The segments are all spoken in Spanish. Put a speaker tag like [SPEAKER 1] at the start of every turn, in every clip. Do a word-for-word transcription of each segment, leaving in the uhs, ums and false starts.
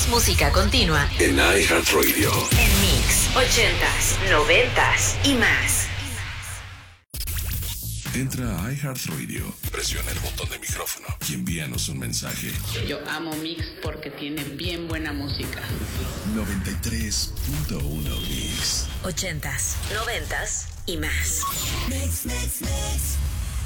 [SPEAKER 1] más música continua
[SPEAKER 2] en iHeartRadio.
[SPEAKER 1] En Mix, ochentas, noventas y más.
[SPEAKER 2] Entra a iHeartRadio, presiona el botón de micrófono y envíanos un mensaje.
[SPEAKER 3] Yo amo Mix porque tiene bien buena música.
[SPEAKER 2] noventa y tres punto uno Mix.
[SPEAKER 1] Ochentas, noventas y más.
[SPEAKER 4] Mix, mix, mix.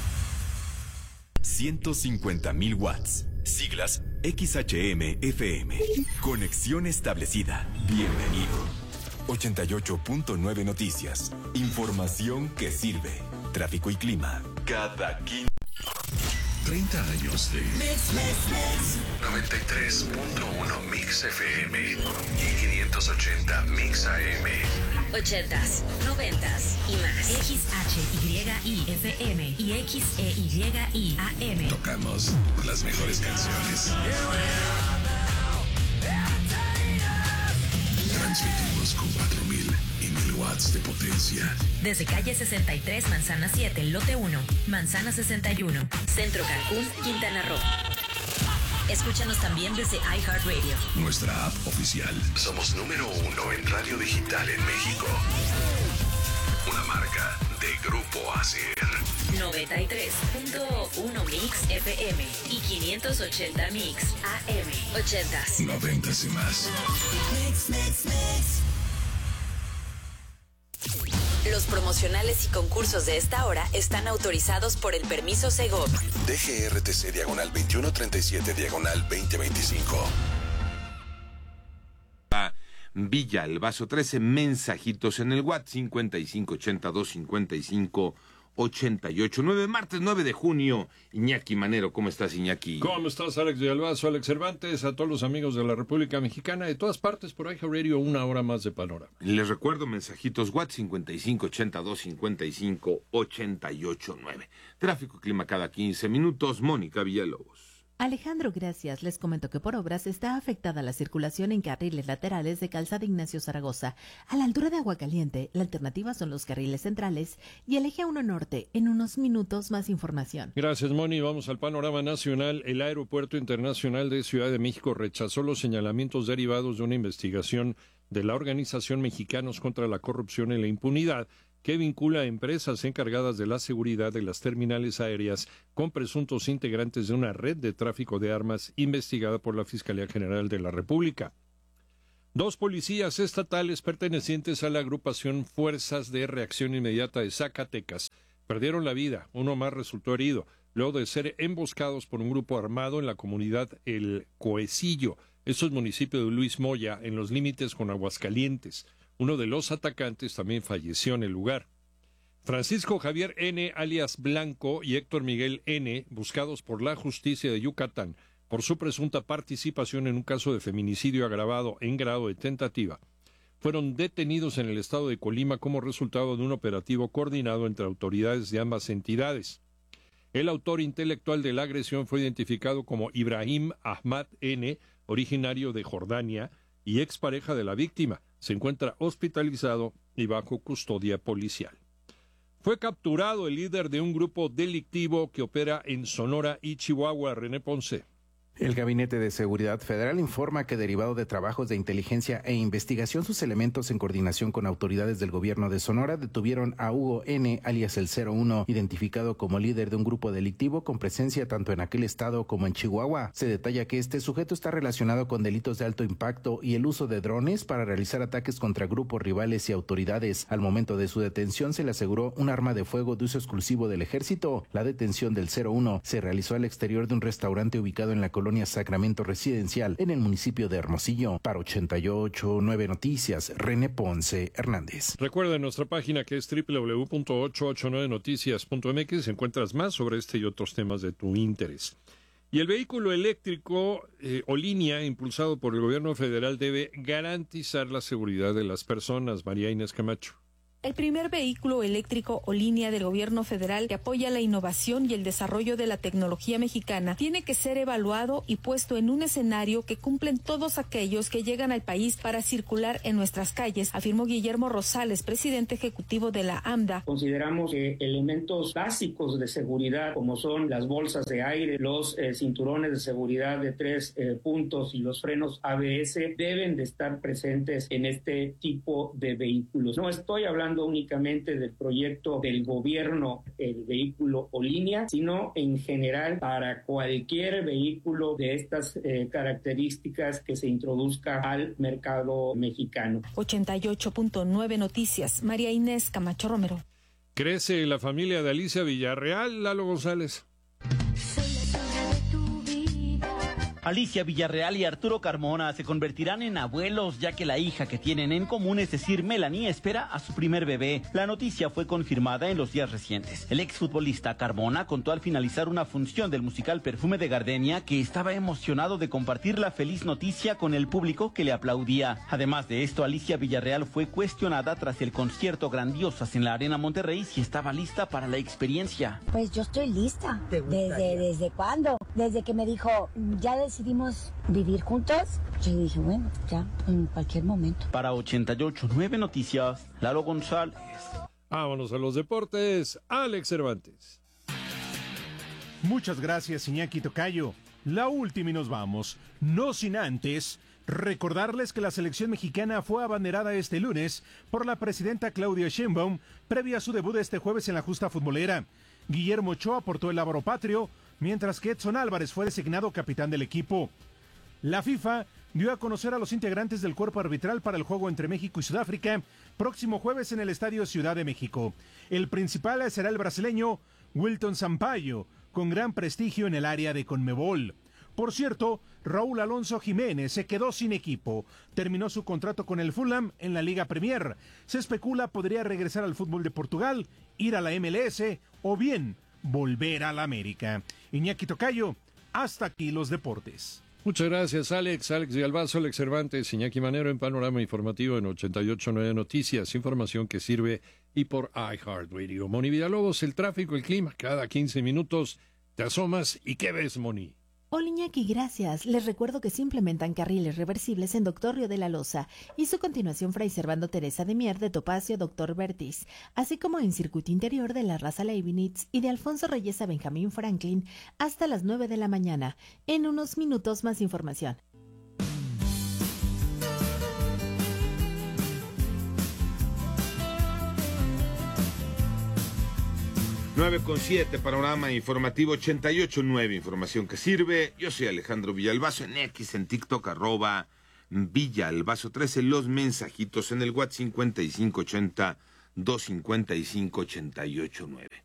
[SPEAKER 5] ciento cincuenta mil watts. Siglas X H M F M. Conexión establecida. Bienvenido. ochenta y ocho punto nueve Noticias. Información que sirve. Tráfico y clima. Cada quince.
[SPEAKER 2] treinta años de
[SPEAKER 4] Mix, mix, mix.
[SPEAKER 2] noventa y tres punto uno Mix F M y quinientos ochenta Mix A M.
[SPEAKER 1] Ochentas, noventas y más.
[SPEAKER 6] X H Y I F M y X E Y I A M.
[SPEAKER 2] Tocamos las mejores canciones. Transmitimos con cuatro mil y mil watts de potencia.
[SPEAKER 6] Desde calle sesenta y tres, Manzana siete, lote uno, Manzana sesenta y uno,
[SPEAKER 1] Centro Cancún, Quintana Roo.
[SPEAKER 6] Escúchanos también desde iHeartRadio.
[SPEAKER 2] Nuestra app oficial. Somos número uno en radio digital en México. Una marca de Grupo Acer.
[SPEAKER 1] noventa y tres punto uno Mix F M y quinientos ochenta Mix A M. Ochentas,
[SPEAKER 2] noventas y más.
[SPEAKER 4] Mix, mix, mix.
[SPEAKER 1] Los promocionales y concursos de esta hora están autorizados por el permiso Segov.
[SPEAKER 2] D G R T C diagonal veintiuno treinta y siete diagonal veinte veinticinco.
[SPEAKER 7] Villa, el vaso trece, mensajitos en el WhatsApp cincuenta y cinco ochenta y dos cincuenta y cinco ochenta y ocho nueve, martes nueve de junio. Iñaki Manero, ¿cómo estás, Iñaki?
[SPEAKER 8] ¿Cómo estás, Alex de Albazo, Alex Cervantes, a todos los amigos de la República Mexicana, de todas partes por iHeartRadio, una hora más de panorama?
[SPEAKER 7] Les recuerdo, mensajitos WhatsApp cincuenta y cinco ochenta y dos cincuenta y cinco ochenta y ocho nueve. Tráfico y clima cada quince minutos. Mónica Villalobos.
[SPEAKER 9] Alejandro, gracias. Les comento que por obras está afectada la circulación en carriles laterales de Calzada Ignacio Zaragoza. A la altura de Aguacaliente, la alternativa son los carriles centrales y el eje uno norte. En unos minutos más información.
[SPEAKER 8] Gracias, Moni. Vamos al panorama nacional. El Aeropuerto Internacional de Ciudad de México rechazó los señalamientos derivados de una investigación de la Organización Mexicanos contra la Corrupción y la Impunidad, que vincula a empresas encargadas de la seguridad de las terminales aéreas con presuntos integrantes de una red de tráfico de armas investigada por la Fiscalía General de la República. Dos policías estatales pertenecientes a la agrupación Fuerzas de Reacción Inmediata de Zacatecas perdieron la vida. Uno más resultó herido, luego de ser emboscados por un grupo armado en la comunidad El Coecillo. Esto es municipio de Luis Moya, en los límites con Aguascalientes. Uno de los atacantes también falleció en el lugar. Francisco Javier N., alias Blanco, y Héctor Miguel N., buscados por la justicia de Yucatán por su presunta participación en un caso de feminicidio agravado en grado de tentativa, fueron detenidos en el estado de Colima como resultado de un operativo coordinado entre autoridades de ambas entidades. El autor intelectual de la agresión fue identificado como Ibrahim Ahmad N., originario de Jordania y expareja de la víctima. Se encuentra hospitalizado y bajo custodia policial. Fue capturado el líder de un grupo delictivo que opera en Sonora y Chihuahua, René Ponce.
[SPEAKER 10] El Gabinete de Seguridad Federal informa que, derivado de trabajos de inteligencia e investigación, sus elementos, en coordinación con autoridades del gobierno de Sonora, detuvieron a Hugo N., alias el cero uno, identificado como líder de un grupo delictivo con presencia tanto en aquel estado como en Chihuahua. Se detalla que este sujeto está relacionado con delitos de alto impacto y el uso de drones para realizar ataques contra grupos rivales y autoridades. Al momento de su detención se le aseguró un arma de fuego de uso exclusivo del ejército. La detención del cero uno se realizó al exterior de un restaurante ubicado en la colonia Sacramento Residencial, en el municipio de Hermosillo. Para ochenta y ocho nueve Noticias, René Ponce Hernández.
[SPEAKER 8] Recuerda nuestra página, que es doble u doble u doble u punto ochocientos ochenta y nueve noticias punto m x. Encuentras más sobre este y otros temas de tu interés. Y el vehículo eléctrico eh, o línea impulsado por el gobierno federal debe garantizar la seguridad de las personas. María Inés Camacho.
[SPEAKER 11] el primer vehículo eléctrico o línea del gobierno federal que apoya la innovación y el desarrollo de la tecnología mexicana, tiene que ser evaluado y puesto en un escenario que cumplen todos aquellos que llegan al país para circular en nuestras calles, afirmó Guillermo Rosales, presidente ejecutivo de la AMDA.
[SPEAKER 12] Consideramos que elementos básicos de seguridad, como son las bolsas de aire, los eh, cinturones de seguridad de tres eh, puntos y los frenos A B S, deben de estar presentes en este tipo de vehículos. No estoy hablando únicamente del proyecto del gobierno, el vehículo o línea, sino en general para cualquier vehículo de estas eh, características que se introduzca al mercado mexicano.
[SPEAKER 11] ochenta y ocho punto nueve Noticias, María Inés Camacho Romero.
[SPEAKER 8] Crece la familia de Alicia Villarreal, Lalo González.
[SPEAKER 13] Alicia Villarreal y Arturo Carmona se convertirán en abuelos, ya que la hija que tienen en común, es decir, Melanie, espera a su primer bebé. La noticia fue confirmada en los días recientes. El exfutbolista Carmona contó al finalizar una función del musical Perfume de Gardenia que estaba emocionado de compartir la feliz noticia con el público que le aplaudía. Además de esto, Alicia Villarreal fue cuestionada tras el concierto Grandiosas en la Arena Monterrey si estaba lista para la experiencia.
[SPEAKER 14] Pues yo estoy lista. ¿Desde, desde cuándo? Desde que me dijo, ya decidimos vivir juntos. Yo dije, bueno, ya, en cualquier momento.
[SPEAKER 13] Para ochenta y ocho punto nueve Noticias, Lalo González.
[SPEAKER 8] Vámonos a los deportes, Alex Cervantes.
[SPEAKER 15] Muchas gracias, Iñaki Tocayo. La última y nos vamos. No sin antes recordarles que la selección mexicana fue abanderada este lunes por la presidenta Claudia Sheinbaum, previa a su debut este jueves en la justa futbolera. Guillermo Ochoa portó el lábaro patrio, mientras que Edson Álvarez fue designado capitán del equipo. La FIFA dio a conocer a los integrantes del cuerpo arbitral para el juego entre México y Sudáfrica, próximo jueves en el Estadio Ciudad de México. El principal será el brasileño Wilton Sampaio, con gran prestigio en el área de Conmebol. Por cierto, Raúl Alonso Jiménez se quedó sin equipo. Terminó su contrato con el Fulham en la Liga Premier. Se especula podría regresar al fútbol de Portugal, ir a la M L S o bien volver a la América. Iñaki Tocayo, hasta aquí los deportes.
[SPEAKER 8] Muchas gracias, Alex. Alex Villalbazo, Alex Cervantes, Iñaki Manero en Panorama Informativo en ochenta y ocho punto nueve Noticias. Información que sirve y por iHeartRadio. Moni Villalobos, el tráfico, el clima, cada quince minutos te asomas y ¿qué ves, Moni?
[SPEAKER 9] Hola Iñaki, gracias. Les recuerdo que se implementan carriles reversibles en Doctor Río de la Loza y su continuación Fray Servando Teresa de Mier de Topacio Doctor Bertis, así como en circuito interior de la Raza Leibniz y de Alfonso Reyes a Benjamín Franklin hasta las nueve de la mañana. En unos minutos más información.
[SPEAKER 7] nueve con siete, Panorama Informativo ochenta y ocho punto nueve, información que sirve. Yo soy Alejandro Villalbazo, en X, en TikTok, arroba Villalbazo trece, los mensajitos en el WhatsApp cincuenta y cinco ochenta, doscientos cincuenta y cinco, ochenta y ocho nueve.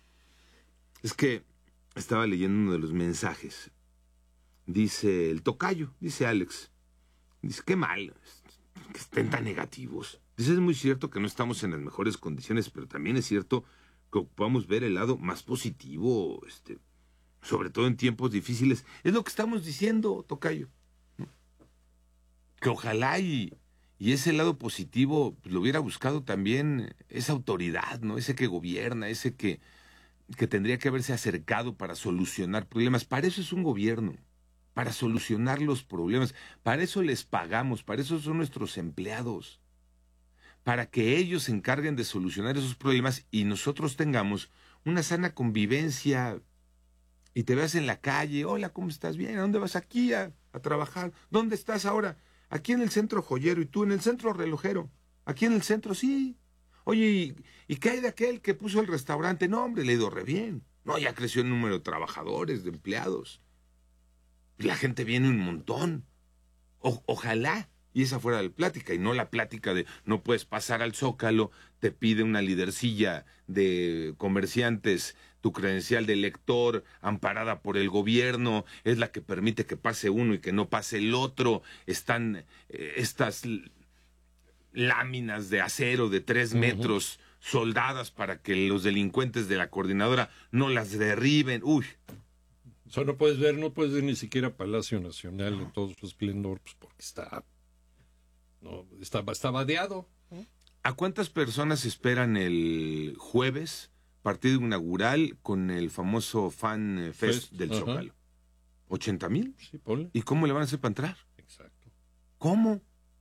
[SPEAKER 7] Es que estaba leyendo uno de los mensajes. Dice el tocayo, dice Alex, dice, qué mal que estén tan negativos. Dice, es muy cierto que no estamos en las mejores condiciones, pero también es cierto que ocupamos ver el lado más positivo, este, sobre todo en tiempos difíciles. Es lo que estamos diciendo, tocayo, ¿no? Que ojalá y, y ese lado positivo pues, lo hubiera buscado también esa autoridad, ¿no? Ese que gobierna, ese que, que tendría que haberse acercado para solucionar problemas. Para eso es un gobierno, para solucionar los problemas. Para eso les pagamos, para eso son nuestros empleados, para que ellos se encarguen de solucionar esos problemas y nosotros tengamos una sana convivencia y te veas en la calle, hola, ¿cómo estás? Bien, ¿a dónde vas? Aquí a, a trabajar. ¿Dónde estás ahora? Aquí en el centro joyero. ¿Y tú en el centro relojero? Aquí en el centro, sí. Oye, ¿y, ¿y qué hay de aquel que puso el restaurante? No, hombre, le ha ido re bien. No, ya creció el número de trabajadores, de empleados. La gente viene un montón. O, ojalá. Y esa fuera la plática, y no la plática de no puedes pasar al Zócalo, te pide una lidercilla de comerciantes, tu credencial de lector, amparada por el gobierno, es la que permite que pase uno y que no pase el otro. Están eh, estas láminas de acero de tres uh-huh. metros soldadas para que los delincuentes de la coordinadora no las derriben. Uy.
[SPEAKER 8] O sea, no puedes ver, no puedes ver ni siquiera Palacio Nacional en todo su esplendor, pues porque está... No, está, está vadeado.
[SPEAKER 7] ¿A cuántas personas esperan el jueves, partido inaugural, con el famoso Fan Fest, Fest del ajá. Zócalo? ¿ochenta mil?
[SPEAKER 8] Sí, ponle.
[SPEAKER 7] ¿Y cómo le van a hacer para entrar?
[SPEAKER 8] Exacto.
[SPEAKER 7] ¿Cómo?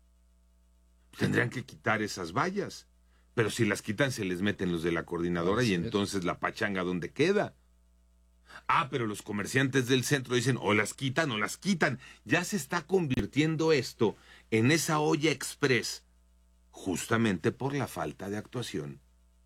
[SPEAKER 7] Tendrían que quitar esas vallas. Pero si las quitan, se les meten los de la coordinadora y entonces la pachanga, ¿dónde queda? Ah, pero los comerciantes del centro dicen, o las quitan o las quitan. Ya se está convirtiendo esto en esa olla express, justamente por la falta de actuación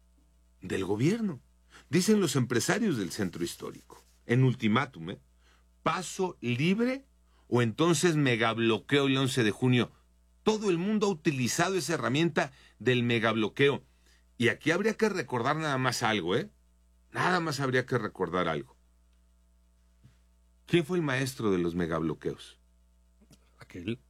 [SPEAKER 7] del gobierno. Dicen los empresarios del centro histórico, en ultimátum, ¿eh? Paso libre o entonces megabloqueo el once de junio. Todo el mundo ha utilizado esa herramienta del megabloqueo. Y aquí habría que recordar nada más algo, ¿eh? Nada más habría que recordar algo. ¿Quién fue el maestro de los megabloqueos?
[SPEAKER 8] Aquel,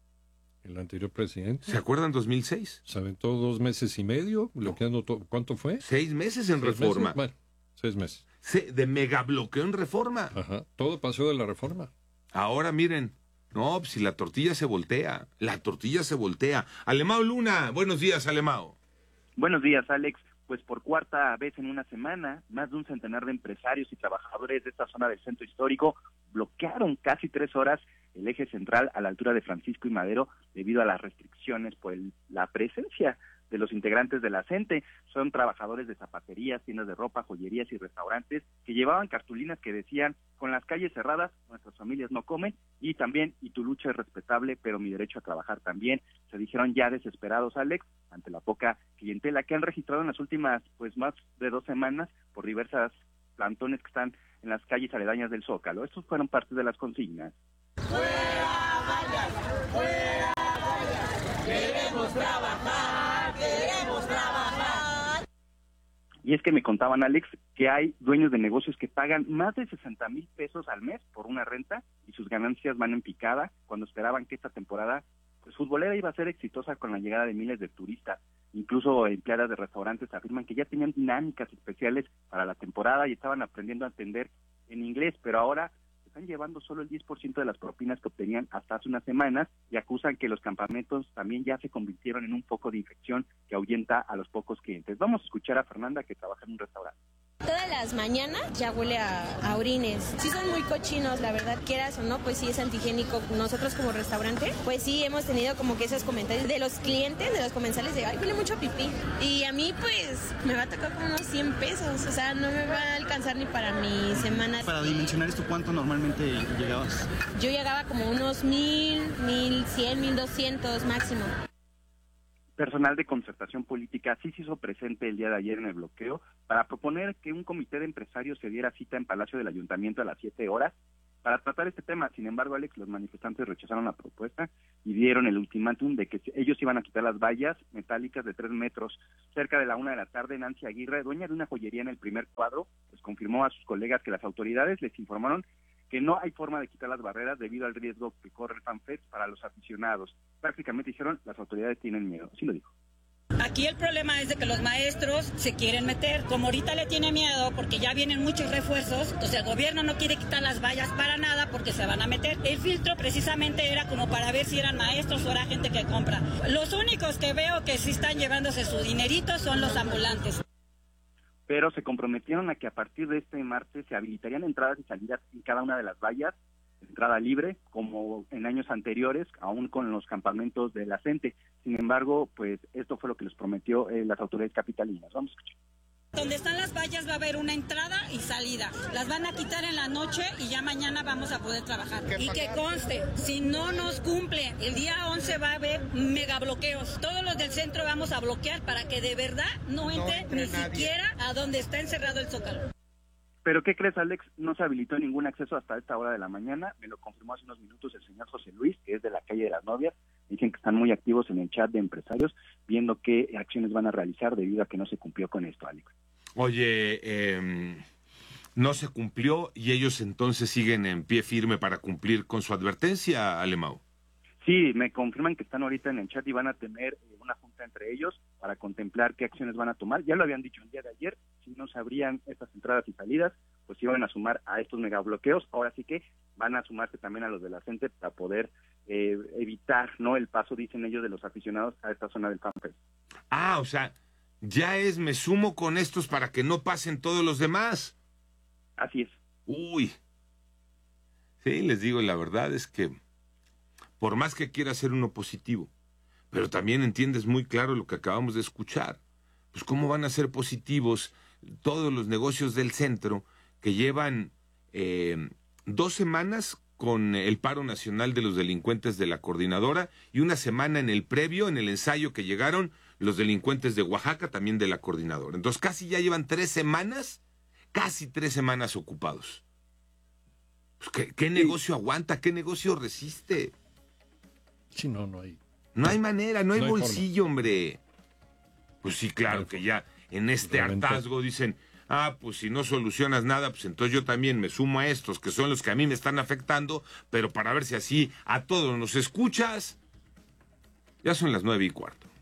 [SPEAKER 8] el anterior presidente.
[SPEAKER 7] ¿Se acuerdan dos mil seis?
[SPEAKER 8] Se aventó dos meses y medio, bloqueando no. todo. ¿Cuánto fue?
[SPEAKER 7] Seis meses en
[SPEAKER 8] ¿Seis
[SPEAKER 7] Reforma.
[SPEAKER 8] Meses? Bueno, seis meses.
[SPEAKER 7] Se, de megabloqueo en Reforma.
[SPEAKER 8] Ajá, todo pasó de la Reforma.
[SPEAKER 7] Ahora miren, no, si la tortilla se voltea, la tortilla se voltea. Alemao Luna, buenos días, Alemao.
[SPEAKER 16] Buenos días, Alex. Pues por cuarta vez en una semana, más de un centenar de empresarios y trabajadores de esta zona del centro histórico bloquearon casi tres horas el eje central a la altura de Francisco y Madero debido a las restricciones por el, la presencia de los integrantes de la CENTE. Son trabajadores de zapaterías, tiendas de ropa, joyerías y restaurantes que llevaban cartulinas que decían, con las calles cerradas, nuestras familias no comen, y también, y tu lucha es respetable, pero mi derecho a trabajar también. Se dijeron ya desesperados, Alex, ante la poca clientela que han registrado en las últimas, pues más de dos semanas, por diversas plantones que están en las calles aledañas del Zócalo. Estos fueron parte de las consignas.
[SPEAKER 4] ¡Fuera vallas! ¡Fuera vallas! ¡Queremos trabajar! ¡Queremos trabajar!
[SPEAKER 16] Y es que me contaban, Alex, que hay dueños de negocios que pagan más de sesenta mil pesos al mes por una renta y sus ganancias van en picada cuando esperaban que esta temporada pues, futbolera iba a ser exitosa con la llegada de miles de turistas. Incluso empleadas de restaurantes afirman que ya tenían dinámicas especiales para la temporada y estaban aprendiendo a atender en inglés, pero ahora están llevando solo el diez por ciento de las propinas que obtenían hasta hace unas semanas y acusan que los campamentos también ya se convirtieron en un foco de infección que ahuyenta a los pocos clientes. Vamos a escuchar a Fernanda, que trabaja en un restaurante.
[SPEAKER 17] Todas las mañanas ya huele a, a orines. Sí son muy cochinos, la verdad, quieras o no, pues sí es antihigiénico. Nosotros como restaurante, pues sí hemos tenido como que esos comentarios de los clientes, de los comensales de, ay, huele mucho a pipí. Y a mí, pues, me va a tocar como unos cien pesos, o sea, no me va a alcanzar ni para mi semana.
[SPEAKER 18] Para dimensionar esto, ¿cuánto normalmente llegabas?
[SPEAKER 17] Yo llegaba como unos mil, mil cien, mil doscientos máximo.
[SPEAKER 16] Personal de concertación política sí se hizo presente el día de ayer en el bloqueo para proponer que un comité de empresarios se diera cita en Palacio del Ayuntamiento a las siete horas para tratar este tema. Sin embargo, Alex, los manifestantes rechazaron la propuesta y dieron el ultimátum de que ellos iban a quitar las vallas metálicas de tres metros. Cerca de la una de la tarde, Nancy Aguirre, dueña de una joyería en el primer cuadro, pues confirmó a sus colegas que las autoridades les informaron que no hay forma de quitar las barreras debido al riesgo que corre el FanFest para los aficionados. Prácticamente dijeron, las autoridades tienen miedo, así lo dijo.
[SPEAKER 19] Aquí el problema es de que los maestros se quieren meter. Como ahorita le tiene miedo porque ya vienen muchos refuerzos, entonces el gobierno no quiere quitar las vallas para nada porque se van a meter. El filtro precisamente era como para ver si eran maestros o era gente que compra. Los únicos que veo que sí están llevándose su dinerito son los ambulantes.
[SPEAKER 16] Pero se comprometieron a que a partir de este martes se habilitarían entradas y salidas en cada una de las vallas, entrada libre, como en años anteriores, aún con los campamentos de la CENTE. Sin embargo, pues esto fue lo que les prometió eh, las autoridades capitalinas. Vamos a escuchar.
[SPEAKER 19] Donde están las vallas va a haber una entrada y salida. Las van a quitar en la noche y ya mañana vamos a poder trabajar. Y que conste, si no nos cumple, el día once va a haber megabloqueos. Todos los del centro vamos a bloquear para que de verdad no entre, no entre ni nadie. Siquiera a donde está encerrado el Zócalo.
[SPEAKER 16] ¿Pero qué crees, Alex? No se habilitó ningún acceso hasta esta hora de la mañana. Me lo confirmó hace unos minutos el señor José Luis, que es de la calle de las Novias. Dicen que están muy activos en el chat de empresarios, viendo qué acciones van a realizar debido a que no se cumplió con esto, Alex.
[SPEAKER 7] Oye, eh, no se cumplió y ellos entonces siguen en pie firme para cumplir con su advertencia, Alemão.
[SPEAKER 16] Sí, me confirman que están ahorita en el chat y van a tener eh, una junta entre ellos para contemplar qué acciones van a tomar. Ya lo habían dicho el día de ayer, si no se abrían estas entradas y salidas, pues iban a sumar a estos megabloqueos. Ahora sí que van a sumarse también a los de la CENTE para poder eh, evitar no el paso, dicen ellos, de los aficionados a esta zona del FanFest.
[SPEAKER 7] Ah, o sea, ya es, me sumo con estos para que no pasen todos los demás.
[SPEAKER 16] Así es.
[SPEAKER 7] Uy. Sí, les digo, la verdad es que por más que quiera ser uno positivo, pero también entiendes muy claro lo que acabamos de escuchar. Pues cómo van a ser positivos todos los negocios del centro que llevan eh, dos semanas con el paro nacional de los delincuentes de la coordinadora y una semana en el previo, en el ensayo que llegaron los delincuentes de Oaxaca, también de la coordinadora. Entonces casi ya llevan tres semanas, casi tres semanas ocupados. Pues, ¿qué, qué negocio aguanta? ¿Qué negocio resiste?
[SPEAKER 8] Sí, no, no hay.
[SPEAKER 7] No hay manera, no hay
[SPEAKER 8] no hay
[SPEAKER 7] bolsillo, forma. Hombre. Pues sí, claro no que ya en este realmente hartazgo dicen, ah, pues si no solucionas nada, pues entonces yo también me sumo a estos, que son los que a mí me están afectando, pero para ver si así a todos nos escuchas. Ya son las nueve y cuarto.